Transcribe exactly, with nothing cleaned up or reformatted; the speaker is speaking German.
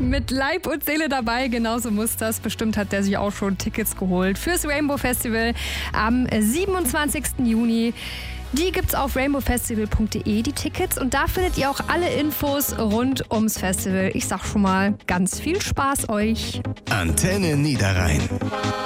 mit Leib und Seele dabei. Genauso muss das. Bestimmt hat der sich auch schon Tickets geholt fürs Rainbow Festival am siebenundzwanzigsten Juni. Die gibt's auf rainbow festival punkt de, die Tickets. Und da findet ihr auch alle Infos rund ums Festival. Ich sag schon mal, ganz viel Spaß euch. Antenne Niederrhein.